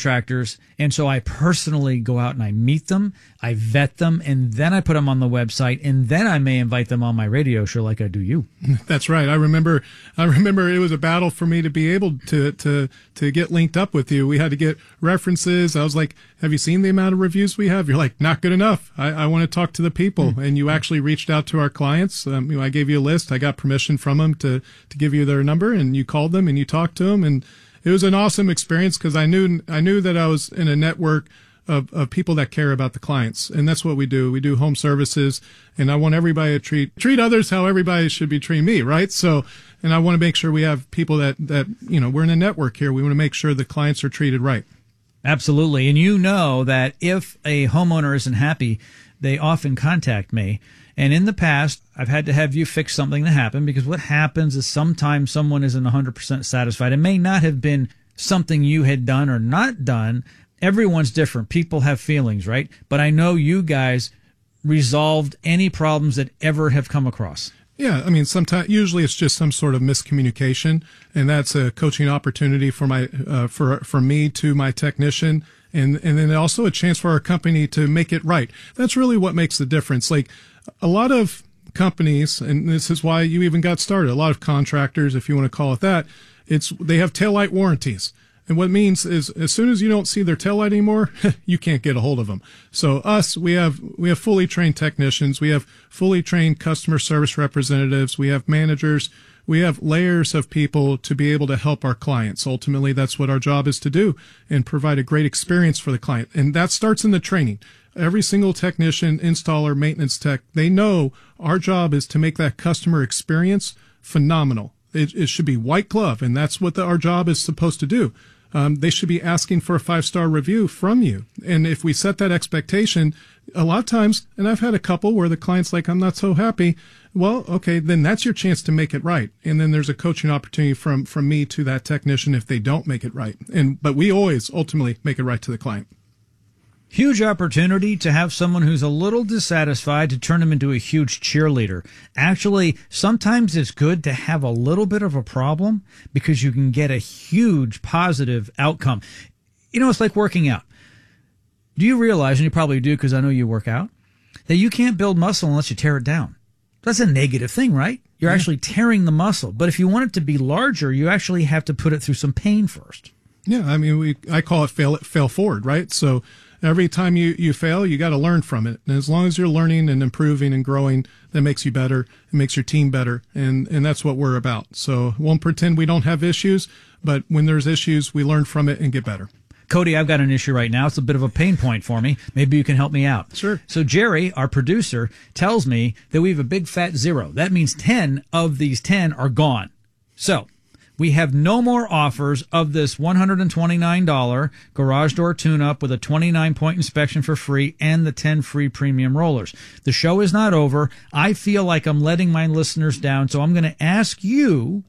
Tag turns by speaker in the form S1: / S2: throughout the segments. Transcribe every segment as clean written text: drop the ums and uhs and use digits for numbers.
S1: contractors, and so I personally go out and I meet them, I vet them, and then I put them on the website, and then I may invite them on my radio show like I do you.
S2: That's right. I remember it was a battle for me to be able to get linked up with you. We had to get references. I was like, have you seen the amount of reviews we have? You're like, not good enough. I want to talk to the people. And you actually reached out to our clients. I gave you a list. I got permission from them to give you their number, and you called them and you talked to them. And it was an awesome experience because I knew that I was in a network of people that care about the clients. And that's what we do. We do home services, and I want everybody to treat others how everybody should be treating me, right? So, and I want to make sure we have people that we're in a network here. We want to make sure the clients are treated right.
S1: Absolutely. And you know that if a homeowner isn't happy, they often contact me. And in the past, I've had to have you fix something that happened, because what happens is sometimes someone isn't 100% satisfied. It may not have been something you had done or not done. Everyone's different. People have feelings, right? But I know you guys resolved any problems that ever have come across.
S2: Yeah, I mean, usually it's just some sort of miscommunication, and that's a coaching opportunity for me to my technician, and then also a chance for our company to make it right. That's really what makes the difference. Like a lot of companies, and this is why you even got started, a lot of contractors, if you want to call it that, they have taillight warranties. And what it means is as soon as you don't see their taillight anymore, you can't get a hold of them. So we have fully trained technicians. We have fully trained customer service representatives. We have managers. We have layers of people to be able to help our clients. Ultimately, that's what our job is to do, and provide a great experience for the client. And that starts in the training. Every single technician, installer, maintenance tech, they know our job is to make that customer experience phenomenal. It should be white glove, and that's what our job is supposed to do. They should be asking for a 5-star review from you. And if we set that expectation, a lot of times, and I've had a couple where the client's like, I'm not so happy. Well, okay, then that's your chance to make it right. And then there's a coaching opportunity from me to that technician if they don't make it right. But we always ultimately make it right to the client.
S1: Huge opportunity to have someone who's a little dissatisfied to turn them into a huge cheerleader. Actually, sometimes it's good to have a little bit of a problem because you can get a huge positive outcome. You know, it's like working out. Do you realize, and you probably do because I know you work out, that you can't build muscle unless you tear it down? That's a negative thing, right? You're actually tearing the muscle. But if you want it to be larger, you actually have to put it through some pain first.
S2: Yeah, I mean, I call it fail forward, right? So every time you fail, you got to learn from it. And as long as you're learning and improving and growing, that makes you better. It makes your team better. And that's what we're about. So won't pretend we don't have issues, but when there's issues, we learn from it and get better.
S1: Cody, I've got an issue right now. It's a bit of a pain point for me. Maybe you can help me out.
S2: Sure.
S1: So Jerry, our producer, tells me that we have a big fat 0. That means 10 of these 10 are gone. So we have no more offers of this $129 garage door tune-up with a 29-point inspection for free and the 10 free premium rollers. The show is not over. I feel like I'm letting my listeners down, so I'm going to ask you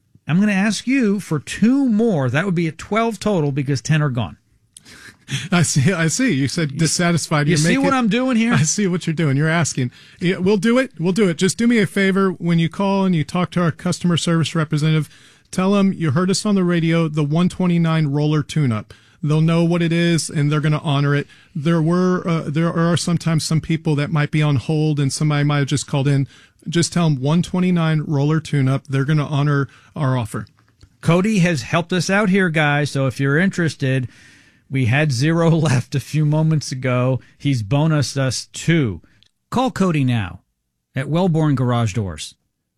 S1: for 2 more. That would be a 12 total because 10 are gone.
S2: I see. You said dissatisfied.
S1: You see what I'm doing here?
S2: I see what you're doing. You're asking. Yeah, we'll do it. Just do me a favor. When you call and you talk to our customer service representative, tell them you heard us on the radio, the 129 roller tune-up. They'll know what it is, and they're going to honor it. There are sometimes some people that might be on hold, and somebody might have just called in. Just tell them 129 roller tune-up. They're going to honor our offer.
S1: Cody has helped us out here, guys, so if you're interested, we had 0 left a few moments ago. He's bonused us 2. Call Cody now at Wellborn Garage Doors.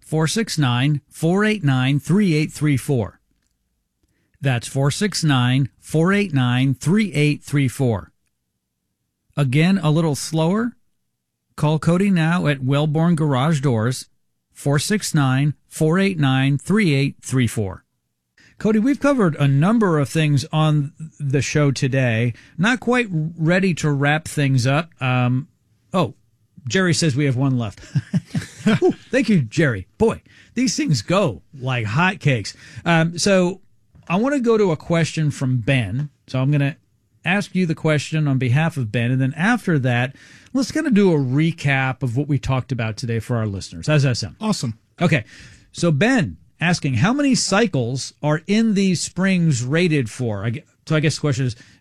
S1: 469-489-3834. That's 469-489-3834. Again, a little slower. Call Cody now at Wellborn Garage Doors, 469-489-3834. Cody, we've covered a number of things on the show today. Not quite ready to wrap things up. Jerry says we have 1 left. Ooh, thank you, Jerry. Boy, these things go like hotcakes. So I want to go to a question from Ben. So I'm going to ask you the question on behalf of Ben. And then after that, let's kind of do a recap of what we talked about today for our listeners. How's that sound?
S2: Awesome.
S1: Okay. So Ben asking, how many cycles are in these springs rated for? So I guess the question is,